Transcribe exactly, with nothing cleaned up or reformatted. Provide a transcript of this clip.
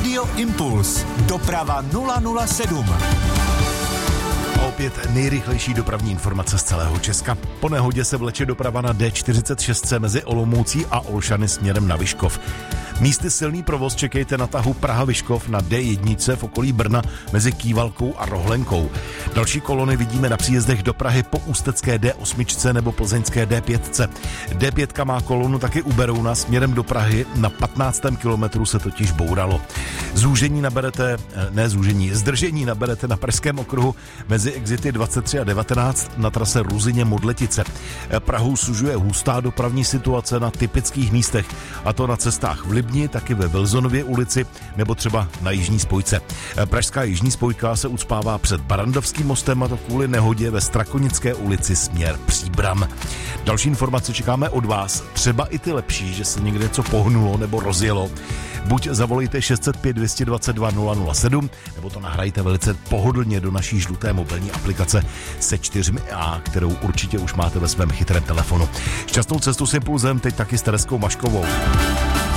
Radio Impuls. Doprava nula nula sedm. A opět nejrychlejší dopravní informace z celého Česka. Po nehodě se vleče doprava na D čtyřicet šest mezi Olomoucí a Olšany směrem na Vyškov. Místy silný provoz čekejte na tahu Praha-Vyškov na D jedna v okolí Brna mezi Kývalkou a Rohlenkou. Další kolony vidíme na příjezdech do Prahy po ústecké D osm nebo plzeňské D pět. D pět má kolonu taky u Berouna směrem do Prahy, na patnáctém kilometru se totiž bouralo. Zúžení naberete, ne zúžení, zdržení naberete na Pražském okruhu mezi exity dvacet tři a devatenáct na trase Ruzyně-Modletice. Prahu sužuje hustá dopravní situace na typických místech, a to na cestách v Libni, taky ve Vilzonově ulici nebo třeba na Jižní spojce. Pražská Jižní spojka se ucpává před Barandovským mostem, a to kvůli nehodě ve Strakonické ulici směr Příbram. Další informace čekáme od vás, třeba i ty lepší, že se někde něco pohnulo nebo rozjelo. Buď zavolejte šest set pět dvě dva dva nula nula sedm, nebo to nahrajte velice pohodlně do naší žluté mobilní aplikace se čtyřmi A, kterou určitě už máte ve svém chytrém telefonu. Šťastnou cestu s Impulzem teď taky s Tereskou Maškovou.